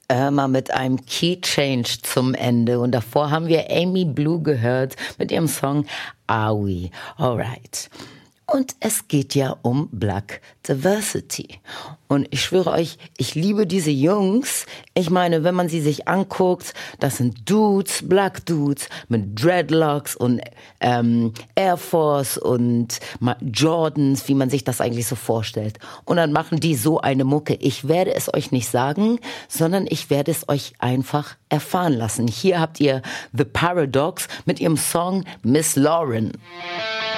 Irma mit einem Key Change zum Ende. Und davor haben wir Amy Blue gehört mit ihrem Song Are We? Alright. Und es geht ja um Black Diversity. Und ich schwöre euch, ich liebe diese Jungs. Ich meine, wenn man sie sich anguckt, das sind Dudes, Black Dudes mit Dreadlocks und Air Force und Jordans, wie man sich das eigentlich so vorstellt. Und dann machen die so eine Mucke. Ich werde es euch nicht sagen, sondern ich werde es euch einfach erfahren lassen. Hier habt ihr The Paradox mit ihrem Song Miss Lauren.